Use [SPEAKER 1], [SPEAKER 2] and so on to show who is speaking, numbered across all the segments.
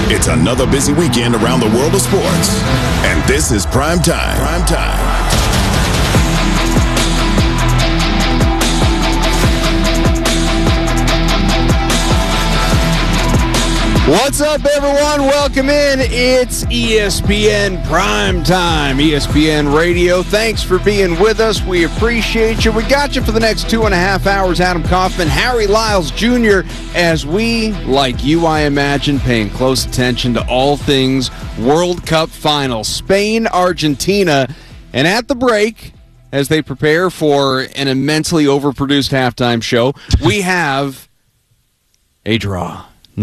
[SPEAKER 1] It's another busy weekend around the world of sports. And this is Prime Time. Prime Time.
[SPEAKER 2] What's up, everyone? Welcome in. It's ESPN Prime Time, ESPN Radio. Thanks for being with us. We appreciate you. We got you for the next 2.5 hours. Adam Kaufman, Harry Lyles Jr., as we, like you, I imagine, paying close attention to all things World Cup final. Spain, Argentina, and at the break, as they prepare for an immensely overproduced halftime show, we have a draw.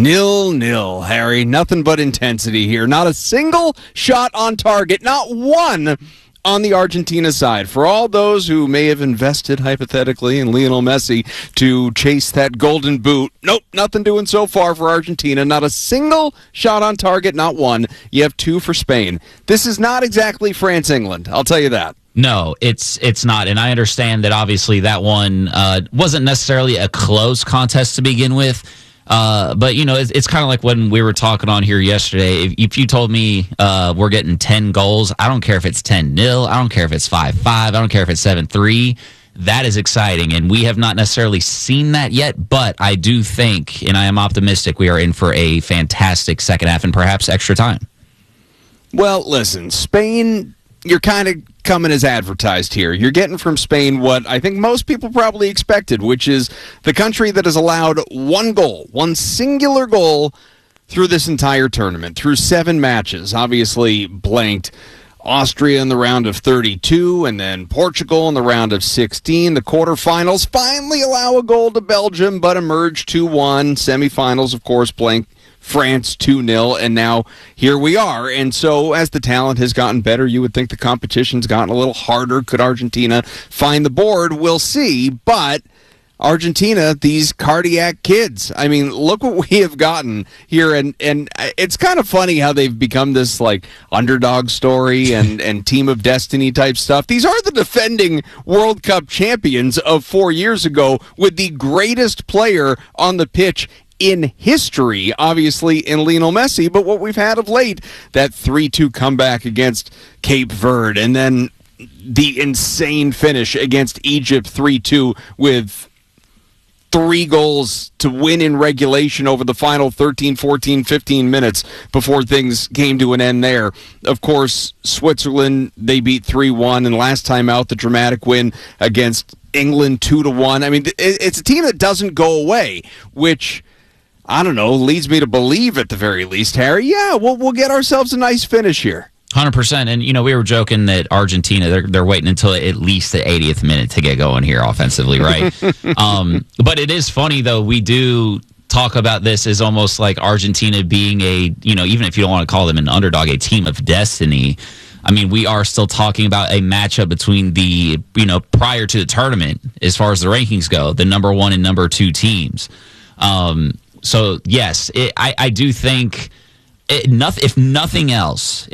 [SPEAKER 2] 0-0, Harry. Nothing but intensity here. Not a single shot on target. Not one on the Argentina side. For all those who may have invested, hypothetically, in Lionel Messi to chase that golden boot, nope, nothing doing so far for Argentina. Not a single shot on target, not one. You have 2 for Spain. This is not exactly France-England, I'll tell you that.
[SPEAKER 3] No, it's not, and I understand that obviously that one wasn't necessarily a close contest to begin with. But, you know, it's kind of like when we were talking on here yesterday. If you told me we're getting 10 goals, I don't care if it's 10-0. I don't care if it's 5-5. I don't care if it's 7-3. That is exciting, and we have not necessarily seen that yet, but I do think, and I am optimistic, we are in for a fantastic second half and perhaps extra time.
[SPEAKER 2] Well, listen, Spain, you're kind of coming as advertised here. You're getting from Spain what I think most people probably expected, which is the country that has allowed one singular goal through this entire tournament, through 7 matches. Obviously blanked Austria in the round of 32, and then Portugal in the round of 16. The quarterfinals finally allow a goal to Belgium, but emerge 2-1. Semifinals, of course, blanked France 2-0, and now here we are. And so as the talent has gotten better, you would think the competition's gotten a little harder. Could Argentina find the board? We'll see. But Argentina, these cardiac kids, I mean, look what we have gotten here. And it's kind of funny how they've become this like underdog story and team of destiny type stuff. These are the defending World Cup champions of 4 years ago, with the greatest player on the pitch in history, obviously, in Lionel Messi. But what we've had of late, that 3-2 comeback against Cape Verde, and then the insane finish against Egypt 3-2 with 3 goals to win in regulation over the final 13, 14, 15 minutes before things came to an end there. Of course, Switzerland, they beat 3-1, and last time out, the dramatic win against England 2-1. I mean, it's a team that doesn't go away, which, I don't know, leads me to believe at the very least, Harry, yeah, we'll get ourselves a nice finish here.
[SPEAKER 3] 100%. And, you know, we were joking that Argentina, they're waiting until at least the 80th minute to get going here offensively, right? But it is funny, though, we do talk about this as almost like Argentina being a, you know, even if you don't want to call them an underdog, a team of destiny. I mean, we are still talking about a matchup between the, you know, prior to the tournament, as far as the rankings go, the number 1 and number 2 teams. So, yes, I do think, if nothing else,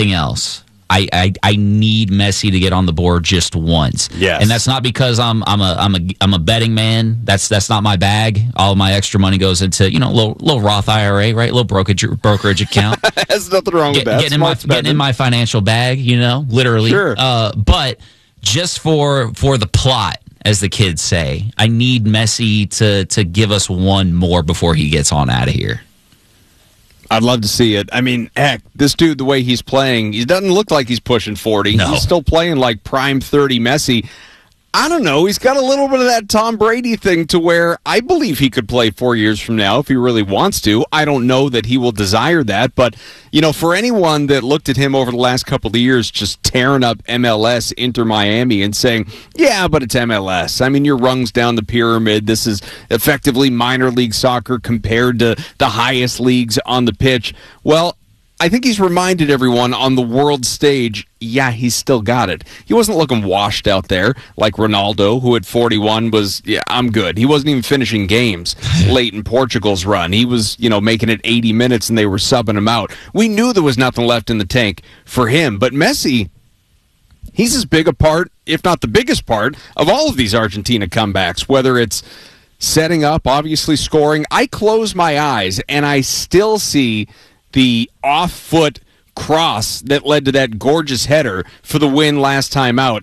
[SPEAKER 3] I need Messi to get on the board just once.
[SPEAKER 2] Yes.
[SPEAKER 3] And that's not because I'm a betting man. That's not my bag. All of my extra money goes into, you know, little Roth IRA, right? Little brokerage account.
[SPEAKER 2] There's nothing wrong with that.
[SPEAKER 3] Getting in my financial bag, you know, literally.
[SPEAKER 2] Sure.
[SPEAKER 3] But just for the plot, as the kids say, I need Messi to give us one more before he gets on out of here.
[SPEAKER 2] I'd love to see it. I mean, heck, this dude, the way he's playing, he doesn't look like he's pushing 40.
[SPEAKER 3] No.
[SPEAKER 2] He's still playing like prime 30 Messi. I don't know. He's got a little bit of that Tom Brady thing to where I believe he could play 4 years from now if he really wants to. I don't know that he will desire that. But, you know, for anyone that looked at him over the last couple of years just tearing up MLS, Inter Miami, and saying, yeah, but it's MLS. I mean, you're rungs down the pyramid. This is effectively minor league soccer compared to the highest leagues on the pitch. Well, I think he's reminded everyone on the world stage, yeah, he's still got it. He wasn't looking washed out there like Ronaldo, who at 41 was, yeah, I'm good. He wasn't even finishing games late in Portugal's run. He was, you know, making it 80 minutes and they were subbing him out. We knew there was nothing left in the tank for him. But Messi, he's as big a part, if not the biggest part, of all of these Argentina comebacks, whether it's setting up, obviously scoring. I close my eyes and I still see the off-foot cross that led to that gorgeous header for the win last time out.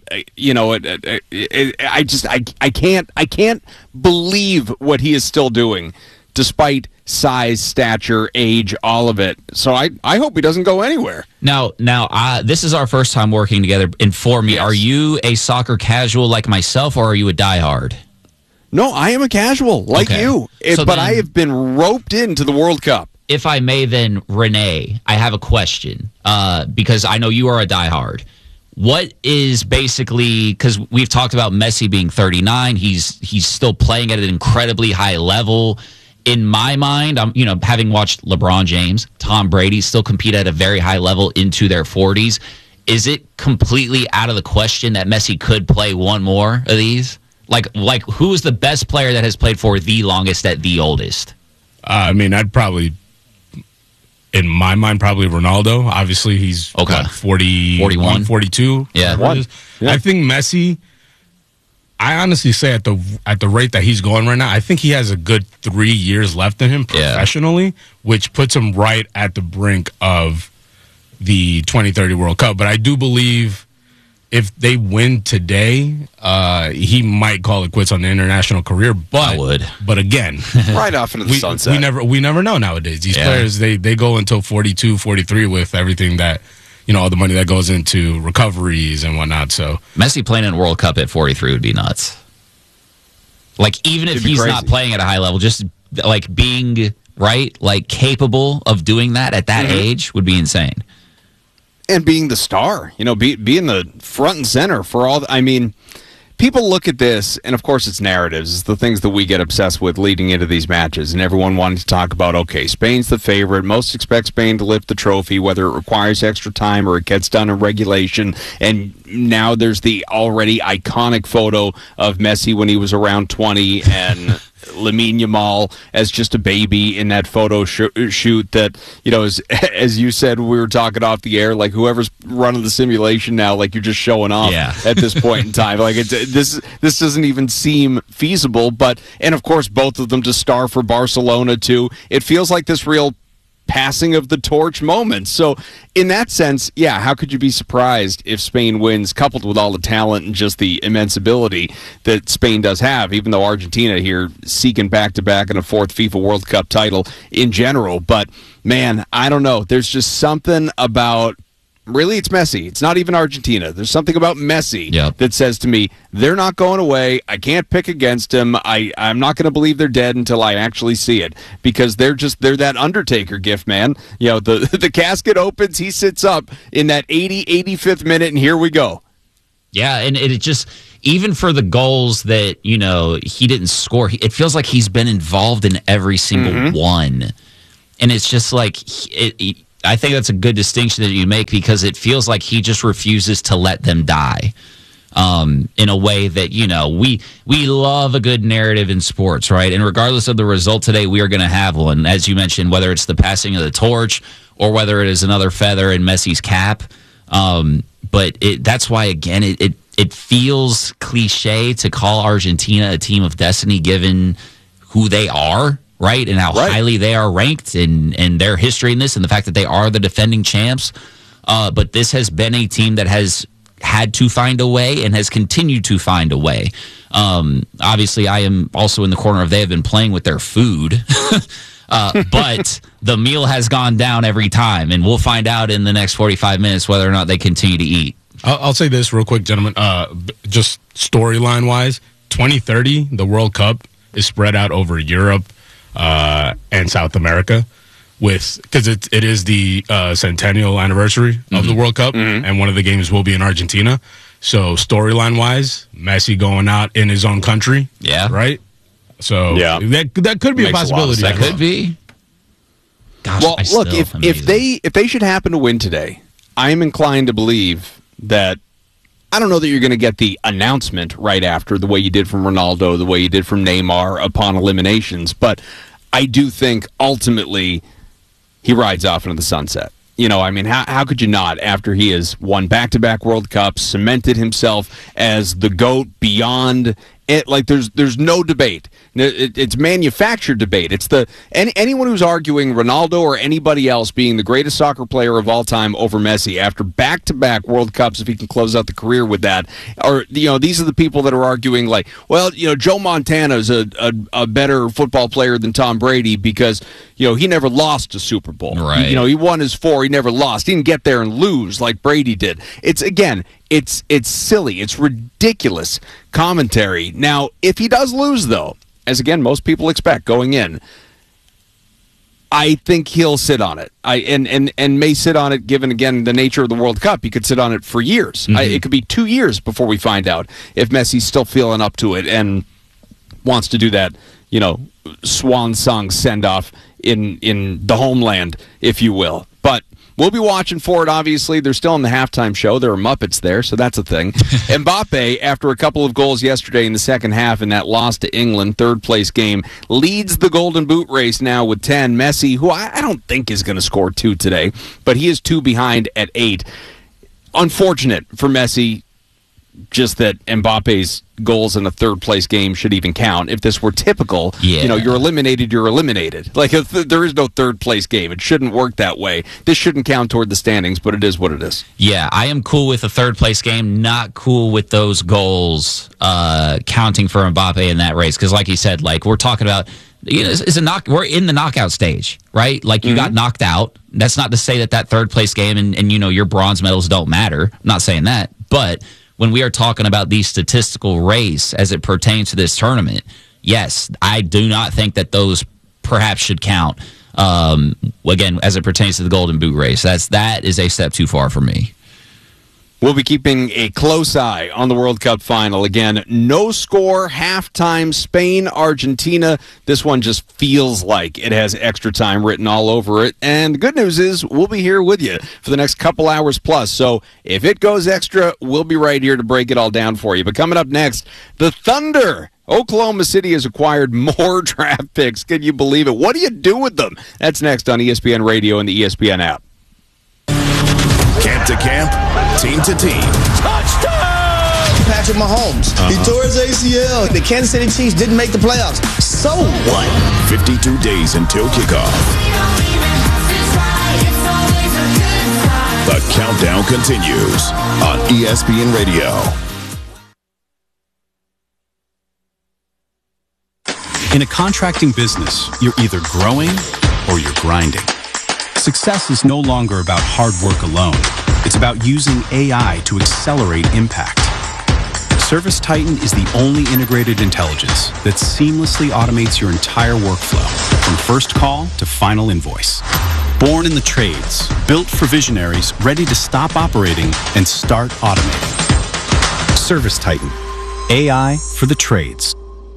[SPEAKER 2] I can't believe what he is still doing, despite size, stature, age, all of it. So I hope he doesn't go anywhere.
[SPEAKER 3] Now, this is our first time working together. Inform me, yes. Are you a soccer casual like myself, or are you a diehard?
[SPEAKER 2] No, I am a casual like you, but I have been roped into the World Cup.
[SPEAKER 3] If I may then, Renee, I have a question because I know you are a diehard. What is basically, because we've talked about Messi being 39, he's still playing at an incredibly high level. In my mind, having watched LeBron James, Tom Brady still compete at a very high level into their 40s. Is it completely out of the question that Messi could play one more of these? Like who is the best player that has played for the longest at the oldest?
[SPEAKER 4] I'd probably, in my mind, probably Ronaldo. Obviously, he's 41, 42.
[SPEAKER 3] Yeah.
[SPEAKER 4] I think Messi, I honestly say at the rate that he's going right now, I think he has a good 3 years left in him professionally, which puts him right at the brink of the 2030 World Cup. But I do believe if they win today, he might call it quits on the international career. But
[SPEAKER 3] I would.
[SPEAKER 4] But again,
[SPEAKER 2] right off into the sunset.
[SPEAKER 4] We never know nowadays. These players, they go until 42, 43 with everything that, all the money that goes into recoveries and whatnot. So
[SPEAKER 3] Messi playing in a World Cup at 43 would be nuts. Like, even if he's not playing at a high level, just like being capable of doing that at that age would be insane.
[SPEAKER 2] And being the star, being the front and center for all. People look at this, and of course it's narratives. It's the things that we get obsessed with leading into these matches, and everyone wanting to talk about, okay, Spain's the favorite. Most expect Spain to lift the trophy, whether it requires extra time or it gets done in regulation. And now there's the already iconic photo of Messi when he was around 20 and Lamine Yamal as just a baby in that photo shoot that, as you said, we were talking off the air, like whoever's running the simulation now, like you're just showing off at this point in time. Like this doesn't even seem feasible, and of course both of them to star for Barcelona too. It feels like this real passing of the torch moment. So in that sense, how could you be surprised if Spain wins, coupled with all the talent and just the immense ability that Spain does have, even though Argentina here seeking back-to-back and a fourth FIFA World Cup title in general. But man, I don't know. There's just something about, really, it's Messi. It's not even Argentina. There's something about Messi that says to me, they're not going away. I can't pick against him. I'm not going to believe they're dead until I actually see it, because they're that Undertaker gift, man. The casket opens, he sits up in that 85th minute, and here we go.
[SPEAKER 3] Yeah, and it just, even for the goals that, he didn't score, it feels like he's been involved in every single one. And it's just like, I think that's a good distinction that you make, because it feels like he just refuses to let them die in a way that, we love a good narrative in sports, right? And regardless of the result today, we are going to have one. As you mentioned, whether it's the passing of the torch or whether it is another feather in Messi's cap. But that's why, again, it feels cliche to call Argentina a team of destiny given who they are. Right, and how highly they are ranked, and their history in this, and the fact that they are the defending champs. But this has been a team that has had to find a way and has continued to find a way. Obviously, I am also in the corner of they have been playing with their food, but the meal has gone down every time, and we'll find out in the next 45 minutes whether or not they continue to eat.
[SPEAKER 4] I'll say this real quick, gentlemen. Just storyline-wise, 2030, the World Cup is spread out over Europe and South America, because it is the centennial anniversary of the World Cup, and one of the games will be in Argentina. So storyline wise, Messi going out in his own country, right? So that could be a possibility.
[SPEAKER 3] That could be. Gosh,
[SPEAKER 2] well, look, if they should happen to win today, I am inclined to believe that. I don't know that you're going to get the announcement right after, the way you did from Ronaldo, the way you did from Neymar upon eliminations, but I do think ultimately he rides off into the sunset. How could you not, after he has won back-to-back World Cups, cemented himself as the GOAT beyond There's no debate. It's manufactured debate. It's anyone who's arguing Ronaldo or anybody else being the greatest soccer player of all time over Messi after back-to-back World Cups, if he can close out the career with that, or these are the people that are arguing like, well, Joe Montana's a better football player than Tom Brady because he never lost a Super Bowl.
[SPEAKER 3] Right.
[SPEAKER 2] He won his 4. He never lost. He didn't get there and lose like Brady did. It's silly. It's ridiculous commentary. Now, if he does lose, though, as again most people expect going in, I think he'll sit on it. And may sit on it given again the nature of the World Cup. He could sit on it for years.
[SPEAKER 3] Mm-hmm.
[SPEAKER 2] It could be 2 years before we find out if Messi's still feeling up to it and wants to do that, swan song send off in the homeland, if you will. But we'll be watching for it, obviously. They're still in the halftime show. There are Muppets there, so that's a thing. Mbappe, after a couple of goals yesterday in the second half in that loss to England, third-place game, leads the Golden Boot race now with 10. Messi, who I don't think is going to score 2 today, but he is 2 behind at 8. Unfortunate for Messi, just that Mbappe's goals in a third-place game should even count. If this were typical, you're eliminated, you're eliminated. Like, there is no third-place game. It shouldn't work that way. This shouldn't count toward the standings, but it is what it is.
[SPEAKER 3] Yeah, I am cool with a third-place game, not cool with those goals counting for Mbappe in that race. Because like you said, we're talking about, we're in the knockout stage, right? You got knocked out. That's not to say that third-place game and your bronze medals don't matter. I'm not saying that. But when we are talking about the statistical race as it pertains to this tournament, yes, I do not think that those perhaps should count. Again, as it pertains to the Golden Boot race, that is a step too far for me.
[SPEAKER 2] We'll be keeping a close eye on the World Cup final. Again, no score, halftime, Spain, Argentina. This one just feels like it has extra time written all over it. And the good news is we'll be here with you for the next couple hours plus. So if it goes extra, we'll be right here to break it all down for you. But coming up next, the Thunder. Oklahoma City has acquired more draft picks. Can you believe it? What do you do with them? That's next on ESPN Radio and the ESPN app.
[SPEAKER 1] Camp to camp, team to team.
[SPEAKER 5] Touchdown! Patrick Mahomes. He tore his ACL. The Kansas City Chiefs didn't make the playoffs. So what?
[SPEAKER 1] 52 days until kickoff. The countdown continues on ESPN Radio.
[SPEAKER 6] In a contracting business, you're either growing or you're grinding. Success is no longer about hard work alone. It's about using AI to accelerate impact. ServiceTitan is the only integrated intelligence that seamlessly automates your entire workflow, from first call to final invoice. Born in the trades, built for visionaries ready to stop operating and start automating. ServiceTitan, AI for the trades.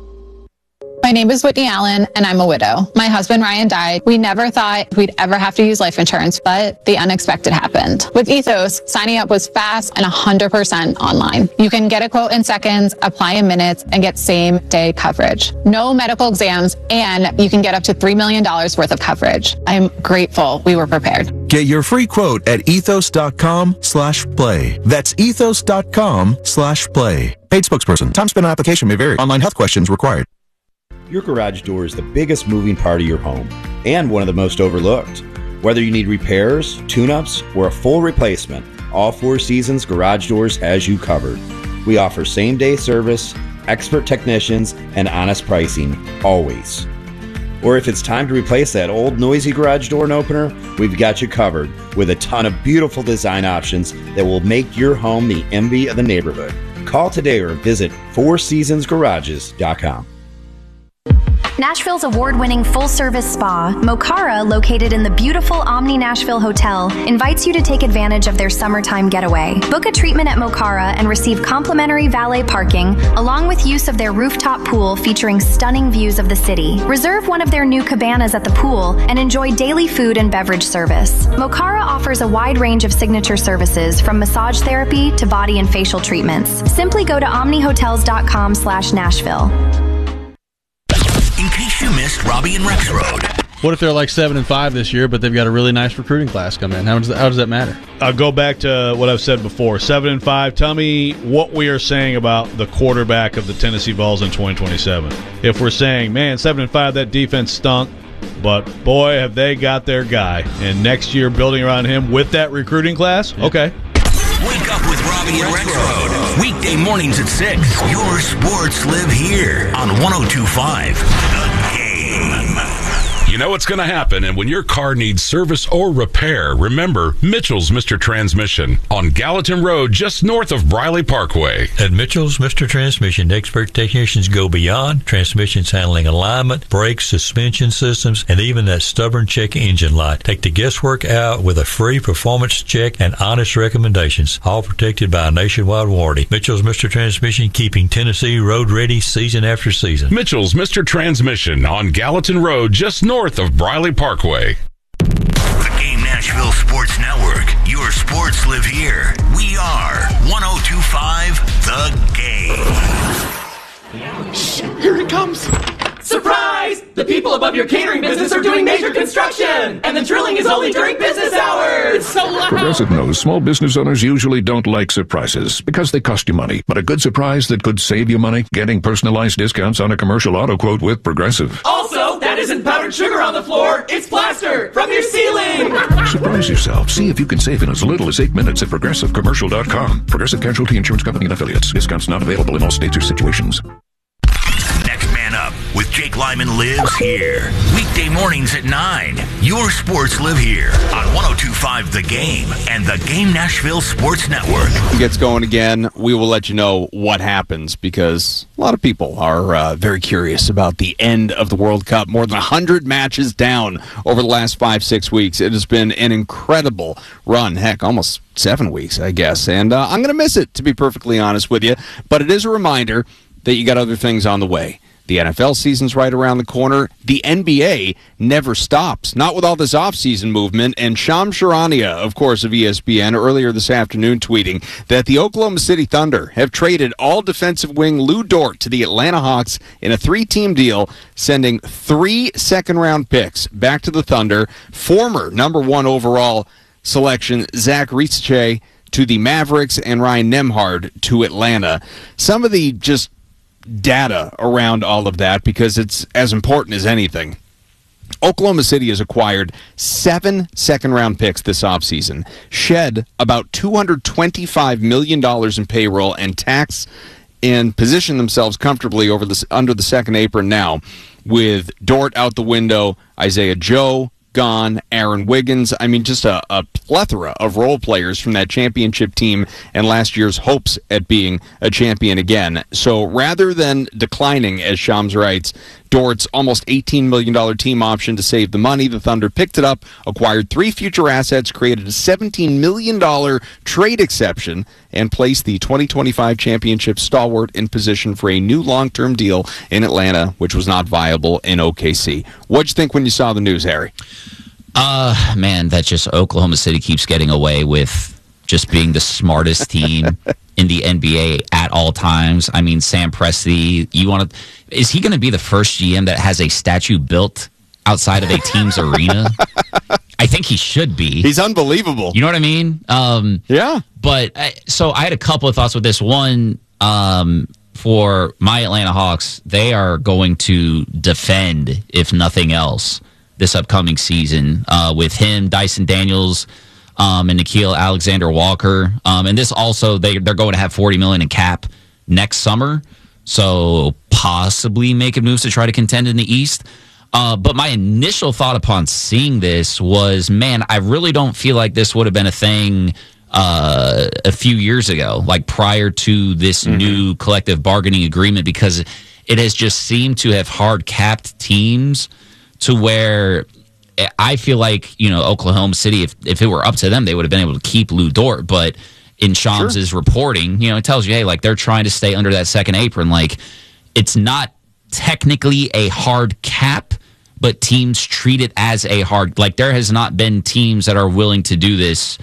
[SPEAKER 7] My name is Whitney Allen, and I'm a widow. My husband, Ryan, died. We never thought we'd ever have to use life insurance, but the unexpected happened. With Ethos, signing up was fast and 100% online. You can get a quote in seconds, apply in minutes, and get same-day coverage. No medical exams, and you can get up to $3 million worth of coverage. I'm grateful we were prepared.
[SPEAKER 8] Get your free quote at ethos.com/play. That's ethos.com/play. Paid spokesperson. Time spent on application may vary. Online health questions required.
[SPEAKER 9] Your garage door is the biggest moving part of your home and one of the most overlooked. Whether you need repairs, tune-ups, or a full replacement, all Four Seasons Garage Doors has you covered. We offer same-day service, expert technicians, and honest pricing, always. Or if it's time to replace that old noisy garage door opener, we've got you covered with a ton of beautiful design options that will make your home the envy of the neighborhood. Call today or visit fourseasonsgarages.com.
[SPEAKER 10] Nashville's award-winning full-service spa, Mokara, located in the beautiful Omni Nashville Hotel, invites you to take advantage of their summertime getaway. Book a treatment at Mokara and receive complimentary valet parking, along with use of their rooftop pool featuring stunning views of the city. Reserve one of their new cabanas at the pool and enjoy daily food and beverage service. Mokara offers a wide range of signature services, from massage therapy to body and facial treatments. Simply go to omnihotels.com/Nashville.
[SPEAKER 11] In case you missed Robbie and Rex Road, What if they're like 7-5 this year, but they've got a really nice recruiting class come in? How does that matter?
[SPEAKER 12] I'll go back to what I've said before. 7-5. Tell me what we are saying about the quarterback of the Tennessee Vols in 2027. If we're saying, man, 7-5, that defense stunk, but boy, have they got their guy. And next year, building around him with that recruiting class, okay.
[SPEAKER 13] Wake up with Robbie and Rexroad. Weekday mornings at 6. Your sports live here on 102.5 The Game.
[SPEAKER 14] You know what's going to happen, and when your car needs service or repair, remember Mitchell's Mr. Transmission on Gallatin Road, just north of Briley Parkway.
[SPEAKER 15] At Mitchell's Mr. Transmission, expert technicians go beyond transmissions handling alignment, brakes, suspension systems, and even that stubborn check engine light. Take the guesswork out with a free performance check and honest recommendations, all protected by a nationwide warranty. Mitchell's Mr. Transmission, keeping Tennessee road ready season after season.
[SPEAKER 14] Mitchell's Mr. Transmission on Gallatin Road, just north of Briley Parkway.
[SPEAKER 13] The Game Nashville Sports Network. Your sports live here. We are 102.5 The Game.
[SPEAKER 16] Shh, here it comes. Surprise! The people above your catering business are doing major construction, and the drilling is only during business hours. It's so loud.
[SPEAKER 17] Progressive knows small business owners usually don't like surprises because they cost you money. But a good surprise that could save you money? Getting personalized discounts on a commercial auto quote with Progressive.
[SPEAKER 16] Also, that isn't powdered sugar on the floor. It's plaster from your ceiling.
[SPEAKER 17] Surprise yourself. See if you can save in as little as 8 minutes at ProgressiveCommercial.com. Progressive Casualty Insurance Company and Affiliates. Discounts not available in all states or situations.
[SPEAKER 13] Next Man Up with Jake Lyman lives here. Weekday mornings at 9. Your sports live here on 102.5 The Game and the Game Nashville Sports Network.
[SPEAKER 2] It gets going again. We will let you know what happens because a lot of people are very curious about the end of the World Cup. More than 100 matches down over the last 5-6 weeks. It has been an incredible run. Heck, almost 7 weeks, I guess. And I'm going to miss it, to be perfectly honest with you. But it is a reminder that you got other things on the way. The NFL season's right around the corner. The NBA never stops, not with all this offseason movement. And Shams Charania, of course, of ESPN, earlier this afternoon tweeting that the Oklahoma City Thunder have traded all defensive wing Lou Dort to the Atlanta Hawks in a 3-team deal, sending 3 second-round picks back to the Thunder. Former number 1 overall selection, Zach Risache, to the Mavericks, and Ryan Nembhard to Atlanta. Some of the just data around all of that, because it's as important as anything. Oklahoma City has acquired 7 second-round picks this offseason, shed about $225 million in payroll and tax, and position themselves comfortably under the second apron now, with Dort out the window, Isaiah Joe gone, Aaron Wiggins. I mean, just a plethora of role players from that championship team and last year's hopes at being a champion again. So rather than declining, as Shams writes, Dort's almost $18 million team option to save the money, the Thunder picked it up, acquired 3 future assets, created a $17 million trade exception, and placed the 2025 championship stalwart in position for a new long-term deal in Atlanta, which was not viable in OKC. What'd you think when you saw the news, Harry?
[SPEAKER 3] Man, that just Oklahoma City keeps getting away with just being the smartest team in the NBA at all times. I mean, Sam Presti, is he going to be the first GM that has a statue built outside of a team's arena? I think he should be.
[SPEAKER 2] He's unbelievable.
[SPEAKER 3] You know what I mean?
[SPEAKER 2] Yeah.
[SPEAKER 3] But so I had a couple of thoughts with this. One, for my Atlanta Hawks, they are going to defend, if nothing else, this upcoming season with him, Dyson Daniels, and Nickeil Alexander-Walker. And this also, they're going to have $40 million in cap next summer, so possibly making moves to try to contend in the East. But my initial thought upon seeing this was, man, I really don't feel like this would have been a thing a few years ago, like prior to this new collective bargaining agreement, because it has just seemed to have hard capped teams to where I feel like, Oklahoma City, if it were up to them, they would have been able to keep Lou Dort. But in Shams' reporting, it tells you, hey, like they're trying to stay under that second apron. Like it's not technically a hard cap, but teams treat it as a hard, like there has not been teams that are willing to do this,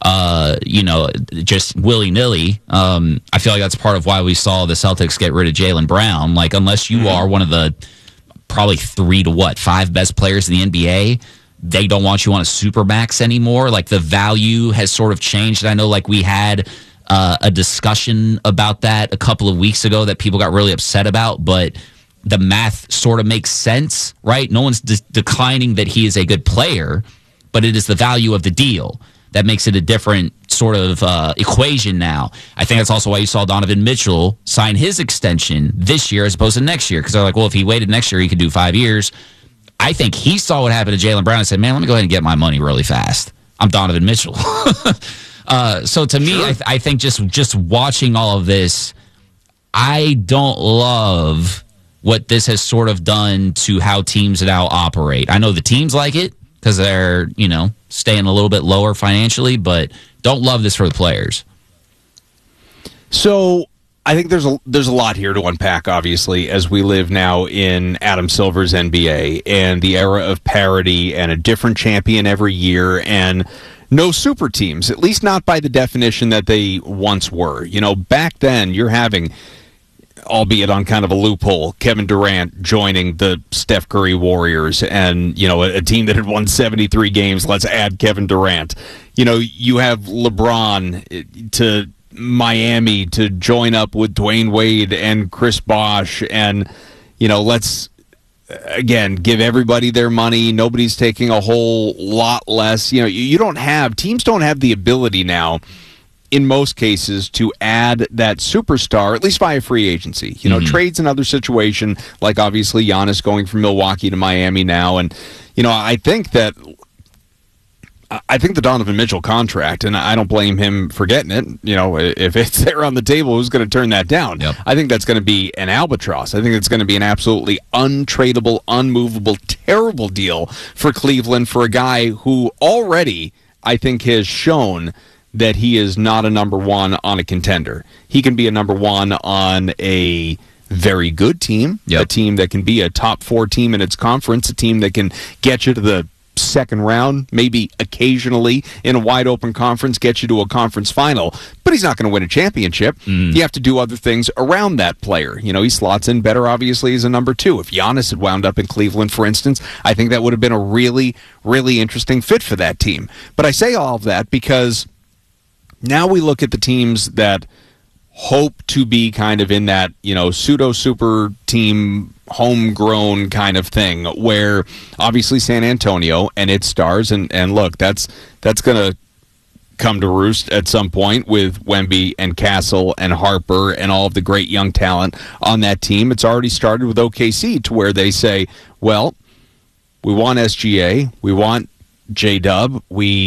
[SPEAKER 3] just willy-nilly. I feel like that's part of why we saw the Celtics get rid of Jaylen Brown. Like unless you are one of the probably 3 to 5 best players in the NBA. They don't want you on a supermax anymore. Like, the value has sort of changed. And I know, like, we had a discussion about that a couple of weeks ago that people got really upset about, but the math sort of makes sense, right? No one's declining that he is a good player, but it is the value of the deal that makes it a different sort of equation now. I think that's also why you saw Donovan Mitchell sign his extension this year as opposed to next year, because they're like, well, if he waited next year, he could do 5 years. I think he saw what happened to Jaylen Brown and said, man, let me go ahead and get my money really fast. I'm Donovan Mitchell. So to me, I think just watching all of this, I don't love what this has sort of done to how teams now operate. I know the teams like it because they're, staying a little bit lower financially, but don't love this for the players.
[SPEAKER 2] So I think there's a lot here to unpack, obviously, as we live now in Adam Silver's NBA and the era of parity and a different champion every year and no super teams, at least not by the definition that they once were. Back then you're having, albeit on kind of a loophole, Kevin Durant joining the Steph Curry Warriors and, a team that had won 73 games, let's add Kevin Durant. You have LeBron to Miami to join up with Dwayne Wade and Chris Bosh and, let's, again, give everybody their money. Nobody's taking a whole lot less. Teams don't have the ability now, in most cases, to add that superstar, at least via free agency. Trades another situation, like obviously Giannis going from Milwaukee to Miami now. And, I think the Donovan Mitchell contract, and I don't blame him for getting it. If it's there on the table, who's going to turn that down? Yep. I think that's going to be an albatross. I think it's going to be an absolutely untradeable, unmovable, terrible deal for Cleveland for a guy who already, I think, has shown that he is not a number one on a contender. He can be a number one on a very good team, a team that can be a top 4 team in its conference, a team that can get you to the second round, maybe occasionally in a wide open conference, get you to a conference final, but he's not going to win a championship. You have to do other things around that player. He slots in better, obviously, as a number 2. If Giannis had wound up in Cleveland, for instance, I think that would have been a really, really interesting fit for that team. But I say all of that because now we look at the teams that hope to be kind of in that, pseudo-super team, homegrown kind of thing, where obviously San Antonio and its stars, and look, that's going to come to roost at some point with Wemby and Castle and Harper and all of the great young talent on that team. It's already started with OKC to where they say, well, we want SGA, we want J-Dub,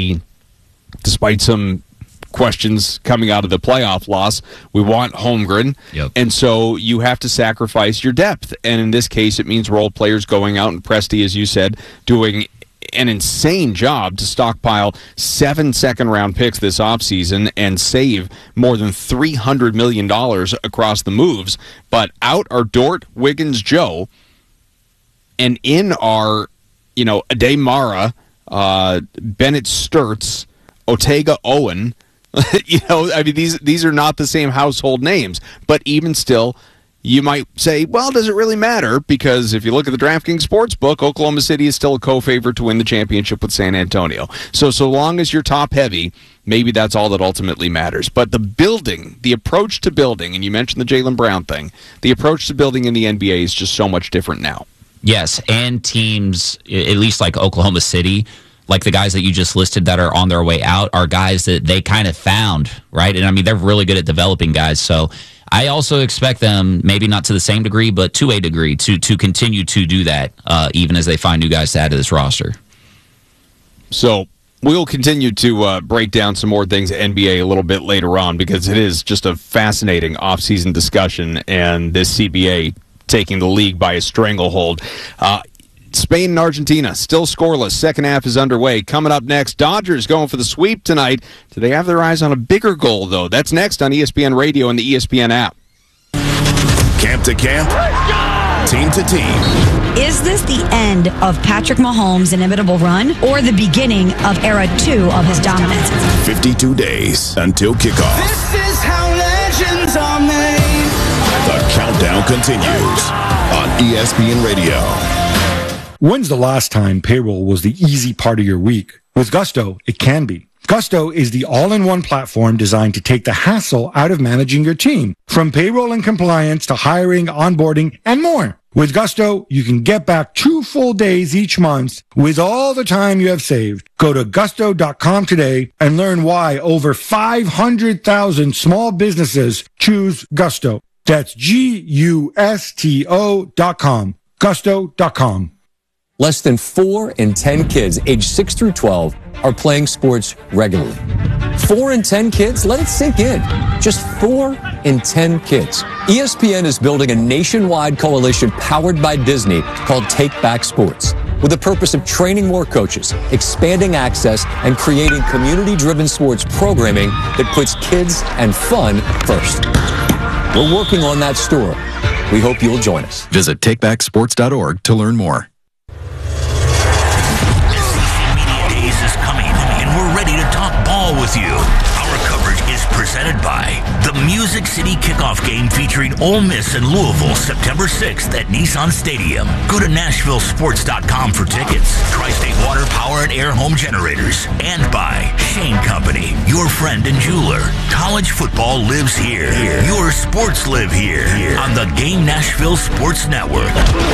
[SPEAKER 2] despite some questions coming out of the playoff loss, we want Holmgren. And so you have to sacrifice your depth. And in this case, it means role players going out, and Presti, as you said, doing an insane job to stockpile 7 second-round picks this offseason and save more than $300 million across the moves. But out are Dort, Wiggins, Joe, and in are, Ade Mara, Bennett Sturtz, Otega Owen. These are not the same household names, but even still, you might say, well, does it really matter? Because if you look at the DraftKings Sportsbook, Oklahoma City is still a co-favorite to win the championship with San Antonio. So long as you're top heavy, maybe that's all that ultimately matters. But the approach to building, and you mentioned the Jaylen Brown thing, the approach to building in the NBA is just so much different now.
[SPEAKER 3] Yes, and teams, at least like Oklahoma City, like the guys that you just listed that are on their way out, are guys that they kind of found, right? And they're really good at developing guys. So I also expect them, maybe not to the same degree, but to a degree, to continue to do that, even as they find new guys to add to this roster.
[SPEAKER 2] So we'll continue to break down some more things at NBA a little bit later on, because it is just a fascinating offseason discussion, and this CBA taking the league by a stranglehold. Spain and Argentina still scoreless. Second half is underway. Coming up next, Dodgers going for the sweep tonight. Do they have their eyes on a bigger goal, though? That's next on ESPN Radio and the ESPN app.
[SPEAKER 1] Camp to camp, team to team.
[SPEAKER 18] Is this the end of Patrick Mahomes' inimitable run or the beginning of era 2 of his dominance?
[SPEAKER 1] 52 days until kickoff.
[SPEAKER 16] This is how legends are made.
[SPEAKER 1] The countdown continues. on ESPN Radio.
[SPEAKER 19] When's the last time payroll was the easy part of your week? With Gusto, it can be. Gusto is the all-in-one platform designed to take the hassle out of managing your team, from payroll and compliance to hiring, onboarding, and more. With Gusto, you can get back 2 full days each month with all the time you have saved. Go to gusto.com today and learn why over 500,000 small businesses choose Gusto. That's GUSTO.com. Gusto.com.
[SPEAKER 20] Less than 4 in 10 kids aged 6 through 12 are playing sports regularly. 4 in 10 kids? Let it sink in. Just 4 in 10 kids. ESPN is building a nationwide coalition powered by Disney called Take Back Sports, with the purpose of training more coaches, expanding access, and creating community-driven sports programming that puts kids and fun first. We're working on that story. We hope you'll join us.
[SPEAKER 21] Visit takebacksports.org to learn more.
[SPEAKER 13] With you. Our coverage is presented by the Music City Kickoff Game featuring Ole Miss and Louisville September 6th at Nissan Stadium. Go to NashvilleSports.com for tickets. Tri-State Water Power and Air Home Generators. And by Shane Company, your friend and jeweler. College football lives here. Your sports live here. On the Game Nashville Sports Network.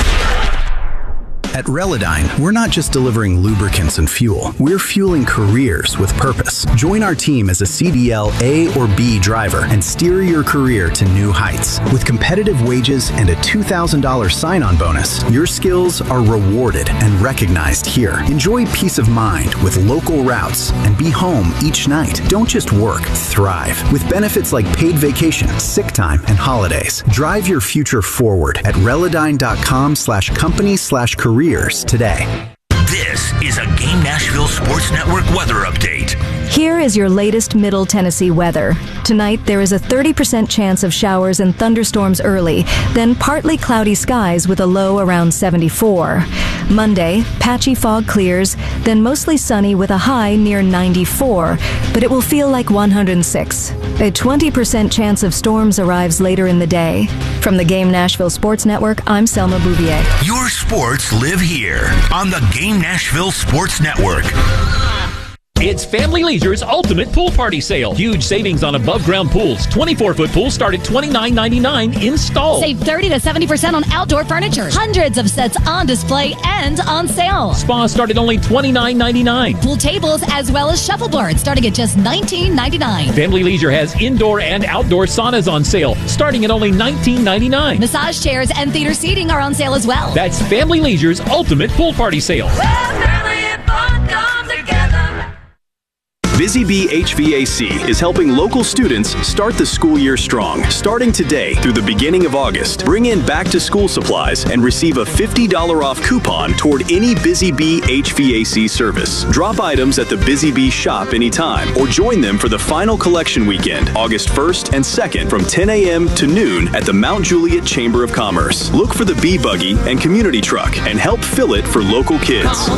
[SPEAKER 22] At Relodyne, we're not just delivering lubricants and fuel. We're fueling careers with purpose. Join our team as a CDL A or B driver and steer your career to new heights. With competitive wages and a $2,000 sign-on bonus, your skills are rewarded and recognized here. Enjoy peace of mind with local routes and be home each night. Don't just work, thrive. With benefits like paid vacation, sick time, and holidays. Drive your future forward at Relodyne.com/company/career today.
[SPEAKER 13] This is a Game Nashville Sports Network weather update.
[SPEAKER 23] Here is your latest Middle Tennessee weather. Tonight, there is a 30% chance of showers and thunderstorms early, then partly cloudy skies with a low around 74. Monday, patchy fog clears, then mostly sunny with a high near 94, but it will feel like 106. A 20% chance of storms arrives later in the day. From the Game Nashville Sports Network, I'm Selma Bouvier.
[SPEAKER 13] Your sports live here on the Game Nashville Sports Network.
[SPEAKER 24] It's Family Leisure's Ultimate Pool Party Sale. Huge savings on above-ground pools. 24-foot pools start at $29.99 installed.
[SPEAKER 25] Save 30 to 70% on outdoor furniture. Hundreds of sets on display and on sale.
[SPEAKER 24] Spas start at only $29.99.
[SPEAKER 25] Pool tables as well as shuffleboards starting at just $19.99.
[SPEAKER 24] Family Leisure has indoor and outdoor saunas on sale starting at only $19.99.
[SPEAKER 25] Massage chairs and theater seating are on sale as well.
[SPEAKER 24] That's Family Leisure's Ultimate Pool Party Sale.
[SPEAKER 26] Busy Bee HVAC is helping local students start the school year strong. Starting today through the beginning of August, bring in back-to-school supplies and receive a $50 off coupon toward any Busy Bee HVAC service. Drop items at the Busy Bee shop anytime or join them for the final collection weekend, August 1st and 2nd from 10 a.m. to noon at the Mount Juliet Chamber of Commerce. Look for the Bee Buggy and Community Truck and help fill it for local kids.
[SPEAKER 16] Call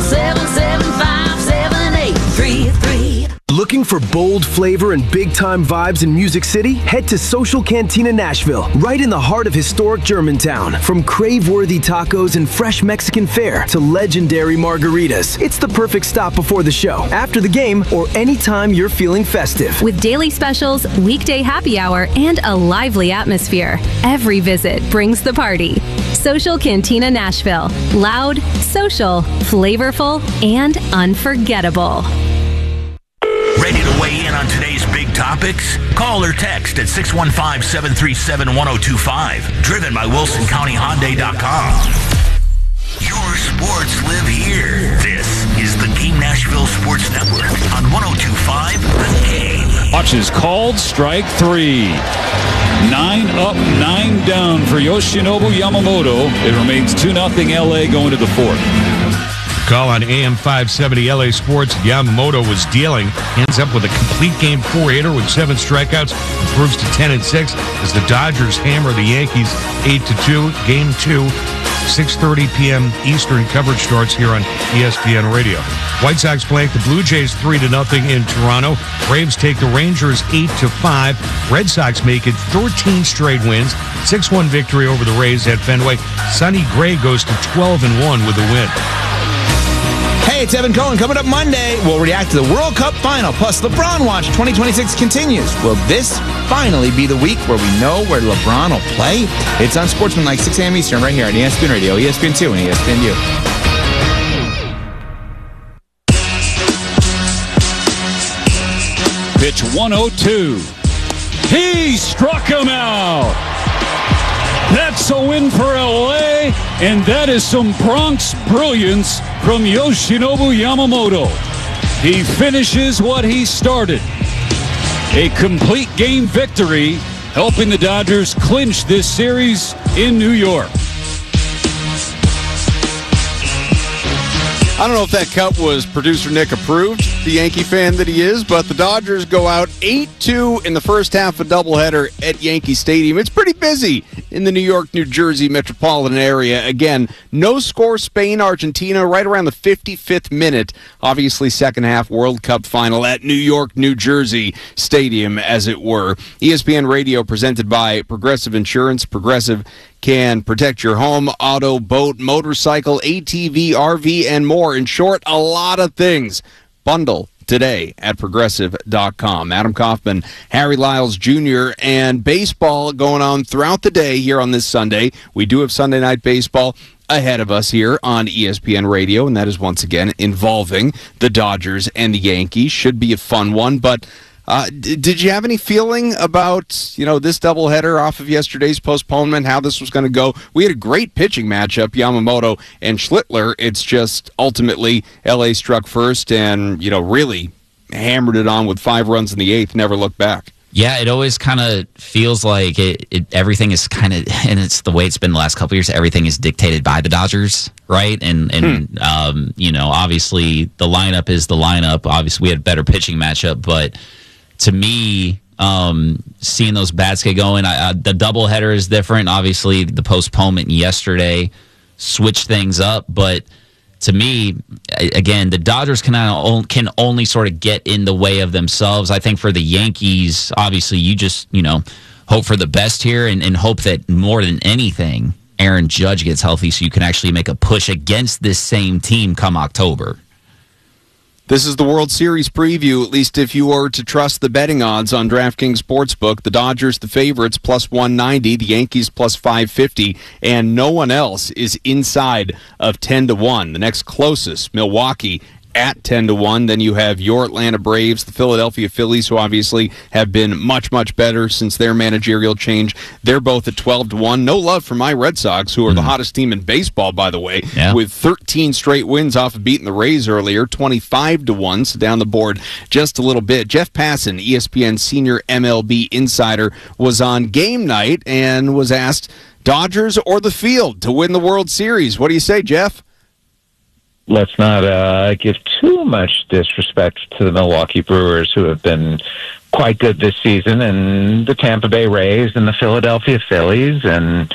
[SPEAKER 16] 775-7833.
[SPEAKER 27] Looking for bold flavor and big-time vibes in Music City? Head to Social Cantina Nashville, right in the heart of historic Germantown. From crave-worthy tacos and fresh Mexican fare to legendary margaritas, it's the perfect stop before the show, after the game, or anytime you're feeling festive.
[SPEAKER 28] With daily specials, weekday happy hour, and a lively atmosphere, every visit brings the party. Social Cantina Nashville. Loud, social, flavorful, and unforgettable.
[SPEAKER 13] Ready to weigh in on today's big topics? Call or text at 615-737-1025. Driven by WilsonCountyHyundai.com. Your sports live here. This is the Game Nashville Sports Network on 102.5 The Game.
[SPEAKER 29] Watch is called strike 3. 9 up, 9 down for Yoshinobu Yamamoto. It remains 2-0 LA going to the fourth.
[SPEAKER 4] Call on AM 570 LA Sports. Yamamoto was dealing. Ends up with a complete game 4-hitter with 7 strikeouts. Improves to 10-6 as the Dodgers hammer the Yankees 8-2. Game 2, 6:30 p.m. Eastern. Coverage starts here on ESPN Radio. White Sox blank the Blue Jays 3-0 in Toronto. Braves take the Rangers 8-5. Red Sox make it 13 straight wins. 6-1 victory over the Rays at Fenway. Sonny Gray goes to 12-1 with the win.
[SPEAKER 5] Hey, it's Evan Cohen. Coming up Monday, we'll react to the World Cup final. Plus, LeBron Watch 2026 continues. Will this finally be the week where we know where LeBron will play? It's on Sportsmanlike, 6 a.m. Eastern, right here on ESPN Radio, ESPN2, and ESPNU.
[SPEAKER 29] Pitch 102. He struck him out. That's a win for LA, and that is some Bronx brilliance from Yoshinobu Yamamoto. He finishes what he started. A complete game victory, helping the Dodgers clinch this series in New York.
[SPEAKER 2] I don't know if that cut was producer Nick approved, the Yankee fan that he is, but the Dodgers go out 8-2 in the first half of doubleheader at Yankee Stadium. It's pretty busy in the New York, New Jersey metropolitan area. Again, no score, Spain, Argentina, right around the 55th minute. Obviously, second half World Cup final at New York, New Jersey Stadium, as it were. ESPN Radio presented by Progressive Insurance. Progressive can protect your home, auto, boat, motorcycle, ATV, RV, and more. In short, a lot of things. Bundle today at Progressive.com. Adam Kaufman, Harry Lyles Jr., and baseball going on throughout the day here on this Sunday. We do have Sunday Night Baseball ahead of us here on ESPN Radio, and that is once again involving the Dodgers and the Yankees. Should be a fun one, but did you have any feeling about, this doubleheader off of yesterday's postponement, how this was going to go? We had a great pitching matchup, Yamamoto and Schlittler. It's just ultimately L.A. struck first and, really hammered it on with 5 runs in the 8th, never looked back.
[SPEAKER 3] Yeah, it always kind of feels like everything is kind of, and it's the way it's been the last couple of years, everything is dictated by the Dodgers, right? And obviously the lineup is the lineup. Obviously we had a better pitching matchup, but to me, seeing those bats get going, the doubleheader is different. Obviously, the postponement yesterday switched things up. But to me, again, the Dodgers can only sort of get in the way of themselves. I think for the Yankees, obviously, you just hope for the best here and hope that more than anything, Aaron Judge gets healthy so you can actually make a push against this same team come October.
[SPEAKER 2] This is the World Series preview, at least if you were to trust the betting odds on DraftKings Sportsbook. The Dodgers, the favorites, plus 190, the Yankees, plus 550, and no one else is inside of 10-1. The next closest, Milwaukee, at 10-1. Then you have your Atlanta Braves, the Philadelphia Phillies, who obviously have been much, much better since their managerial change. They're both at 12-1. No love for my Red Sox, who are the hottest team in baseball, by the way, with 13 straight wins off of beating the Rays earlier, 25-1, so down the board just a little bit. Jeff Passan, ESPN senior MLB insider, was on game night and was asked, Dodgers or the field to win the World Series. What do you say, Jeff?
[SPEAKER 6] Let's not give too much disrespect to the Milwaukee Brewers, who have been quite good this season, and the Tampa Bay Rays and the Philadelphia Phillies, and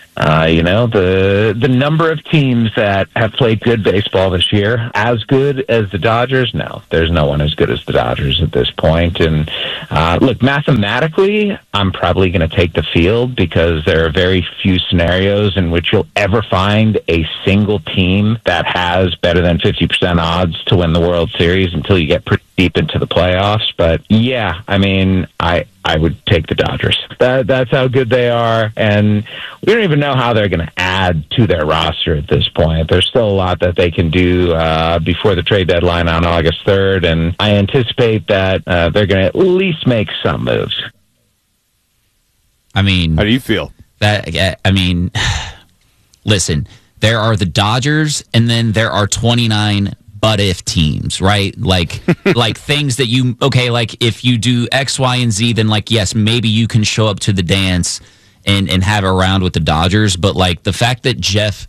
[SPEAKER 6] the number of teams that have played good baseball this year. As good as the Dodgers? No, there's no one as good as the Dodgers at this point. And look, mathematically, I'm probably going to take the field because there are very few scenarios in which you'll ever find a single team that has better than 50% odds to win the World Series until you get pretty deep into the playoffs. But yeah, I mean, I would take the Dodgers. That's how good they are, and we don't even know how they're going to add to their roster at this point. There's still a lot that they can do before the trade deadline on August 3rd, and I anticipate that they're going to at least make some moves.
[SPEAKER 3] I mean,
[SPEAKER 2] how do you feel?
[SPEAKER 3] Listen, there are the Dodgers, and then there are 29 but if teams, right? Like things that like if you do X, Y, and Z, then yes, maybe you can show up to the dance and have a round with the Dodgers. But like the fact that Jeff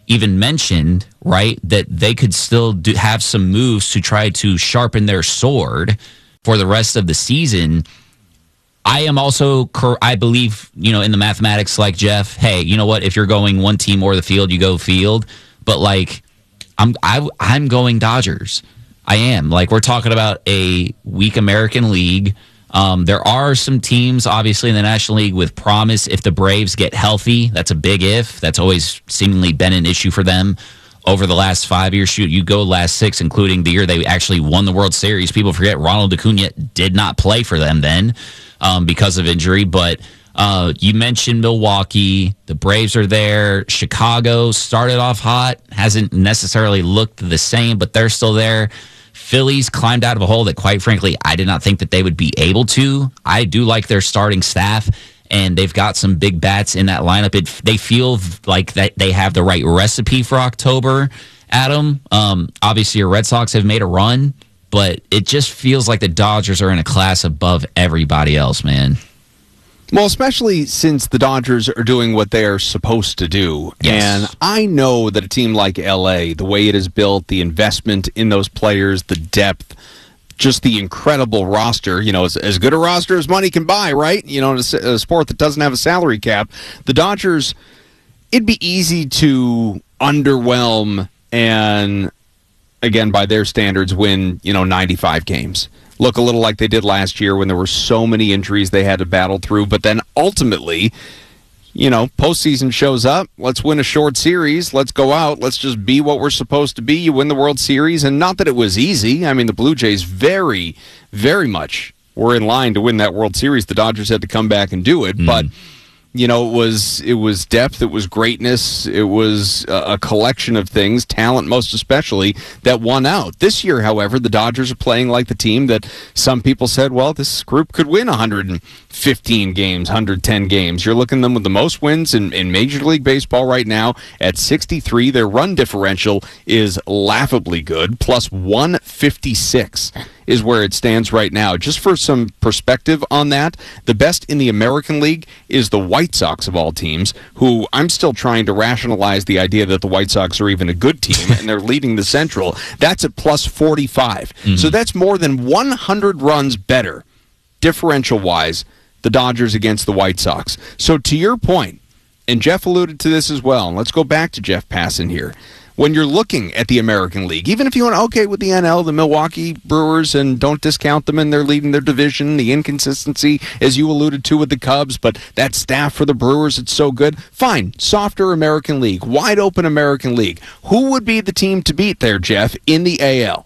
[SPEAKER 3] even mentioned, right, that they could still have some moves to try to sharpen their sword for the rest of the season. I am also, I believe, in the mathematics like Jeff, hey, you know what? If you're going one team or the field, you go field. But, like, I'm going Dodgers. I am. Like, we're talking about a weak American League. There are some teams, obviously, in the National League with promise. If the Braves get healthy, that's a big if. That's always seemingly been an issue for them over the last 5 years. Shoot, you go last 6, including the year they actually won the World Series. People forget Ronald Acuna did not play for them then because of injury. But you mentioned Milwaukee. The Braves are there. Chicago started off hot. Hasn't necessarily looked the same, but they're still there. Phillies climbed out of a hole that, quite frankly, I did not think that they would be able to. I do like their starting staff, and they've got some big bats in that lineup. They feel like that they have the right recipe for October, Adam. Obviously, your Red Sox have made a run, but it just feels like the Dodgers are in a class above everybody else, man.
[SPEAKER 2] Well, especially since the Dodgers are doing what they are supposed to do.
[SPEAKER 3] Yes.
[SPEAKER 2] And I know that a team like LA, the way it is built, the investment in those players, the depth, just the incredible roster, as good a roster as money can buy, right? In a sport that doesn't have a salary cap. The Dodgers, it'd be easy to underwhelm and, again, by their standards, win, 95 games. Look a little like they did last year when there were so many injuries they had to battle through. But then ultimately, postseason shows up. Let's win a short series. Let's go out. Let's just be what we're supposed to be. You win the World Series. And not that it was easy. I mean, the Blue Jays very, very much were in line to win that World Series. The Dodgers had to come back and do it. But it was depth, it was greatness, it was a collection of things, talent most especially, that won out. This year, however, the Dodgers are playing like the team that some people said, well, this group could win 115 games, 110 games. You're looking at them with the most wins in Major League Baseball right now at 63. Their run differential is laughably good, plus 156 is where it stands right now. Just for some perspective on that, the best in the American League is the White Sox of all teams, who I'm still trying to rationalize the idea that the White Sox are even a good team, and they're leading the Central. That's at plus 45. So that's more than 100 runs better, differential-wise, the Dodgers against the White Sox. So to your point, and Jeff alluded to this as well, and let's go back to Jeff Passan here. When you're looking at the American League, even if you want with the NL, the Milwaukee Brewers, and don't discount them and they're leading their division, the inconsistency, as you alluded to with the Cubs, but that staff for the Brewers, it's so good. Fine, softer American League, wide open American League. Who would be the team to beat there, Jeff, in the AL?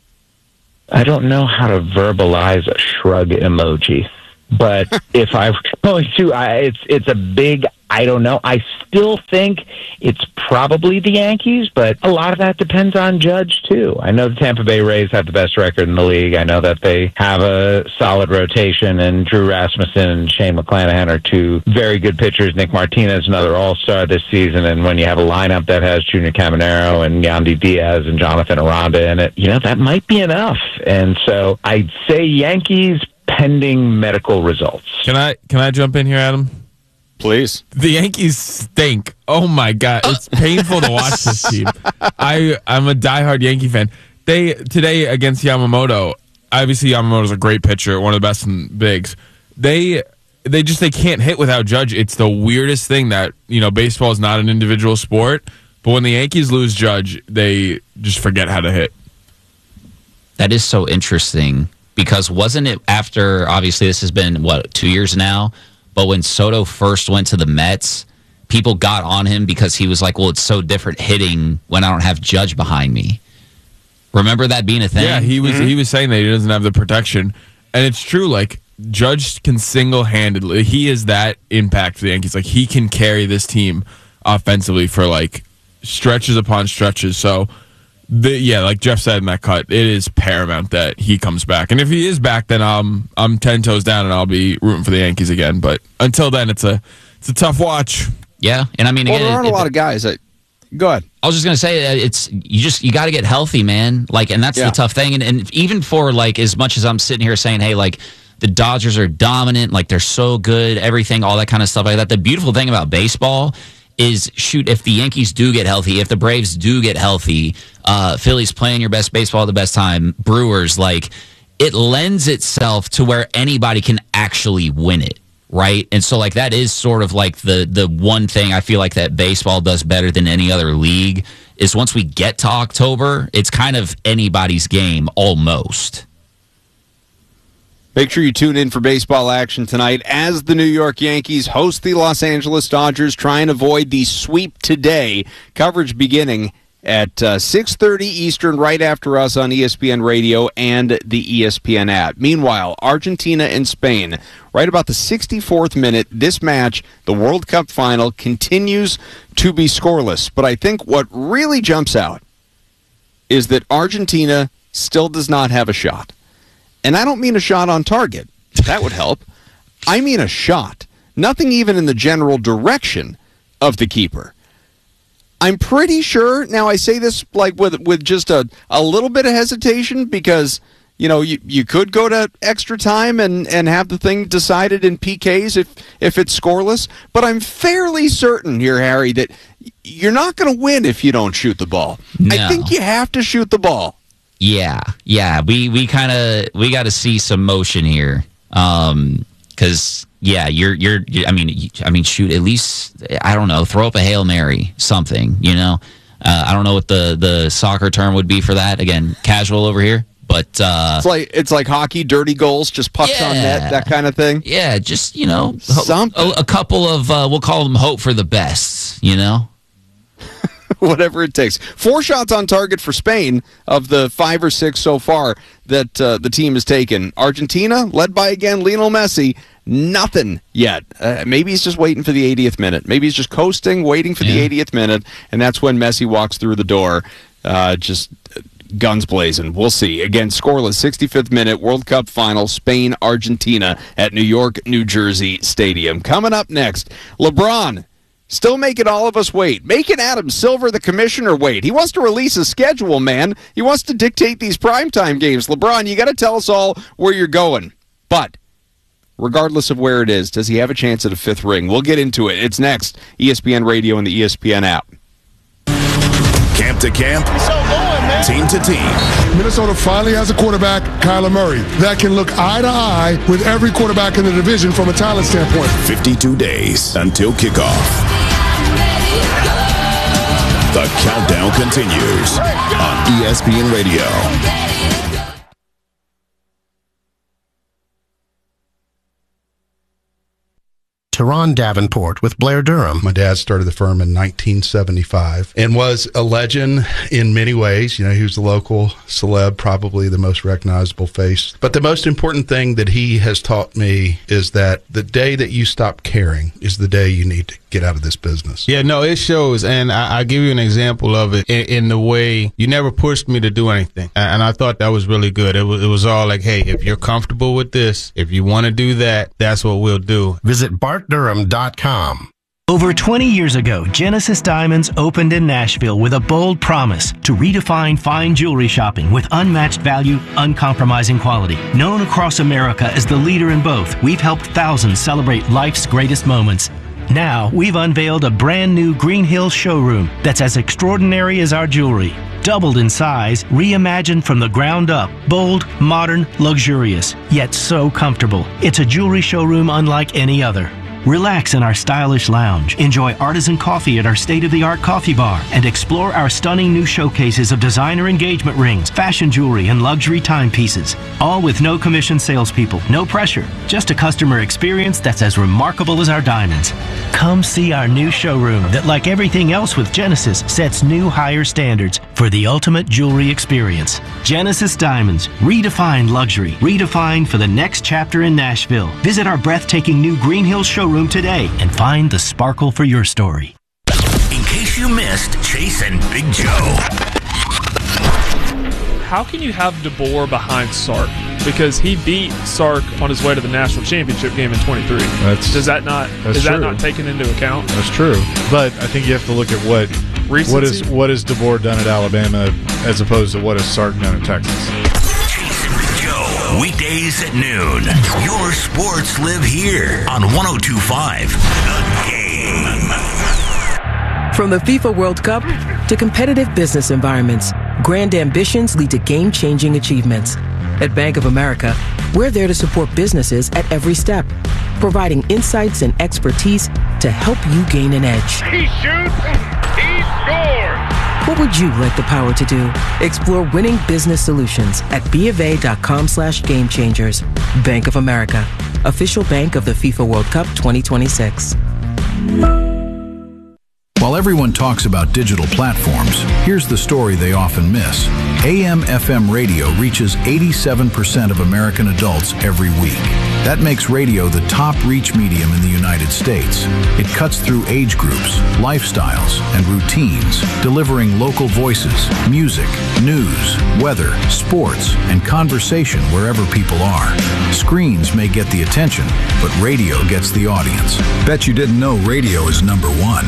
[SPEAKER 6] I don't know how to verbalize a shrug emoji, but if I were going to, it's a big I don't know. I still think it's probably the Yankees, but a lot of that depends on Judge, too. I know the Tampa Bay Rays have the best record in the league. I know that they have a solid rotation, and Drew Rasmussen and Shane McClanahan are two very good pitchers. Nick Martinez, another all-star this season, and when you have a lineup that has Junior Caminero and Yandy Diaz and Jonathan Aranda in it, that might be enough. And so I'd say Yankees pending medical results.
[SPEAKER 7] Can I jump in here, Adam?
[SPEAKER 2] Please.
[SPEAKER 7] The Yankees stink. Oh my God, it's painful to watch this team. I'm a diehard Yankee fan. Today against Yamamoto, obviously Yamamoto's a great pitcher, one of the best in bigs. They can't hit without Judge. It's the weirdest thing that baseball is not an individual sport, but when the Yankees lose Judge, they just forget how to hit.
[SPEAKER 3] That is so interesting because wasn't it after? Obviously, this has been 2 years now. But when Soto first went to the Mets, people got on him because he was like, well, it's so different hitting when I don't have Judge behind me. Remember that being a thing?
[SPEAKER 7] Yeah, he was saying that he doesn't have the protection. And it's true, like, Judge can single-handedly, he is that impact to the Yankees. Like, he can carry this team offensively for, like, stretches upon stretches. So, like Jeff said in that cut, it is paramount that he comes back. And if he is back, then I'm 10 toes down and I'll be rooting for the Yankees again. But until then, it's a tough watch.
[SPEAKER 3] Yeah, and I mean, again,
[SPEAKER 2] there aren't a lot of guys that. Go ahead.
[SPEAKER 3] I was just gonna say you got to get healthy, man. Like, and that's the tough thing. And even for like as much as I'm sitting here saying, hey, like the Dodgers are dominant, like they're so good, everything, all that kind of stuff like that. The beautiful thing about baseball is, shoot, if the Yankees do get healthy, if the Braves do get healthy, Phillies playing your best baseball at the best time, Brewers, like, it lends itself to where anybody can actually win it, right? And so, like, that is sort of like the one thing I feel like that baseball does better than any other league is once we get to October, it's kind of anybody's game almost.
[SPEAKER 2] Make sure you tune in for baseball action tonight as the New York Yankees host the Los Angeles Dodgers. Try and avoid the sweep today. Coverage beginning at 6:30 Eastern, right after us on ESPN Radio and the ESPN app. Meanwhile, Argentina and Spain, right about the 64th minute, this match, the World Cup final, continues to be scoreless. But I think what really jumps out is that Argentina still does not have a shot. And I don't mean a shot on target. That would help. I mean a shot. Nothing even in the general direction of the keeper. I'm pretty sure, now I say this like with just a little bit of hesitation because, you know, you could go to extra time and have the thing decided in PKs if it's scoreless. But I'm fairly certain here, Harry, that you're not going to win if you don't shoot the ball. No. I think you have to shoot the ball.
[SPEAKER 3] Yeah. We got to see some motion here, because I mean, shoot, at least, I don't know, throw up a Hail Mary, something, you know. I don't know what the soccer term would be for that. Again, casual over here, but
[SPEAKER 2] it's like hockey, dirty goals, just pucks on net, that kind of thing.
[SPEAKER 3] Yeah, just, you know, a couple of we'll call them hope for the best, you know.
[SPEAKER 2] Whatever it takes. 4 shots on target for Spain of the 5 or 6 so far that the team has taken. Argentina, led by, again, Lionel Messi, nothing yet. Maybe he's just waiting for the 80th minute. Maybe he's just coasting, waiting for the 80th minute, and that's when Messi walks through the door, just guns blazing. We'll see. Again, scoreless, 65th minute, World Cup final, Spain, Argentina at New York, New Jersey Stadium. Coming up next, LeBron. Still making all of us wait. Making Adam Silver, the commissioner, wait. He wants to release a schedule, man. He wants to dictate these primetime games. LeBron, you got to tell us all where you're going. But regardless of where it is, does he have a chance at a 5th ring? We'll get into it. It's next. ESPN Radio and the ESPN app.
[SPEAKER 1] Camp to camp, team to team.
[SPEAKER 8] Minnesota finally has a quarterback, Kyler Murray, that can look eye to eye with every quarterback in the division from a talent standpoint.
[SPEAKER 1] 52 days until kickoff. The countdown continues on ESPN Radio.
[SPEAKER 9] Teron Davenport with Blair Durham.
[SPEAKER 10] My dad started the firm in 1975 and was a legend in many ways. You know, he was the local celeb, probably the most recognizable face. But the most important thing that he has taught me is that the day that you stop caring is the day you need to get out of this business.
[SPEAKER 11] Yeah, no, it shows. And I'll give you an example of it in the way you never pushed me to do anything. And I thought that was really good. It was all like, hey, if you're comfortable with this, if you want to do that, that's what we'll do.
[SPEAKER 9] Visit BartDurham.com.
[SPEAKER 12] Over 20 years ago, Genesis Diamonds opened in Nashville with a bold promise to redefine fine jewelry shopping with unmatched value, uncompromising quality. Known across America as the leader in both, we've helped thousands celebrate life's greatest moments. Now, we've unveiled a brand new Green Hills showroom that's as extraordinary as our jewelry. Doubled in size, reimagined from the ground up, bold, modern, luxurious, yet so comfortable. It's a jewelry showroom unlike any other. Relax in our stylish lounge, enjoy artisan coffee at our state-of-the-art coffee bar, and explore our stunning new showcases of designer engagement rings, fashion jewelry, and luxury timepieces. All with no commission salespeople, no pressure, just a customer experience that's as remarkable as our diamonds. Come see our new showroom that, like everything else with Genesis, sets new higher standards for the ultimate jewelry experience. Genesis Diamonds, redefined luxury, redefined for the next chapter in Nashville. Visit our breathtaking new Green Hills showroom today and find the sparkle for your story.
[SPEAKER 13] In case you missed Chase and Big Joe.
[SPEAKER 14] How can you have DeBoer behind Sark? Because he beat Sark on his way to the national championship game in 23. Is that not taken into account?
[SPEAKER 15] That's true. But I think you have to look at what has DeBoer done at Alabama as opposed to what has Sark done at Texas.
[SPEAKER 13] Weekdays at noon. Your sports live here on 102.5 The Game.
[SPEAKER 17] From the FIFA World Cup to competitive business environments, grand ambitions lead to game-changing achievements. At Bank of America, we're there to support businesses at every step, providing insights and expertise to help you gain an edge.
[SPEAKER 18] He shoots, he scores!
[SPEAKER 17] What would you like the power to do? Explore winning business solutions at BofA.com/gamechangers. Bank of America, official bank of the FIFA World Cup 2026.
[SPEAKER 19] While everyone talks about digital platforms, here's the story they often miss. AM/FM radio reaches 87% of American adults every week. That makes radio the top reach medium in the United States. It cuts through age groups, lifestyles, and routines, delivering local voices, music, news, weather, sports, and conversation wherever people are. Screens may get the attention, but radio gets the audience. Bet you didn't know radio is number one.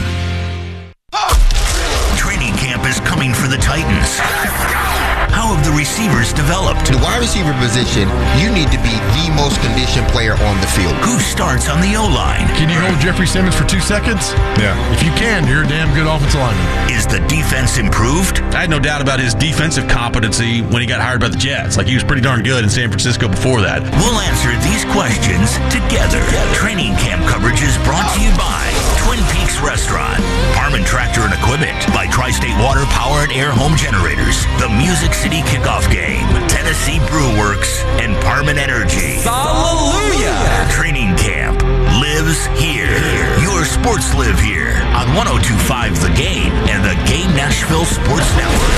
[SPEAKER 13] Training camp is coming for the Titans. How have the receivers developed?
[SPEAKER 20] The wide receiver position, you need to be the most conditioned player on the field.
[SPEAKER 13] Who starts on the O-line?
[SPEAKER 21] Can you hold Jeffrey Simmons for 2 seconds?
[SPEAKER 15] Yeah.
[SPEAKER 21] If you can, you're a damn good offensive lineman.
[SPEAKER 13] Is the defense improved?
[SPEAKER 22] I had no doubt about his defensive competency when he got hired by the Jets. Like, he was pretty darn good in San Francisco before that.
[SPEAKER 13] We'll answer these questions together. Training camp coverage is brought to you by Twin Peaks Restaurant, Harmon Tractor and Equipment, by Tri-State Water Power and Air Home Generators, the Music City Kickoff Game, Tennessee Brew Works, and Parman Energy.
[SPEAKER 16] Hallelujah!
[SPEAKER 13] Training camp lives here. Your sports live here on 102.5 The Game and the Game Nashville Sports Network.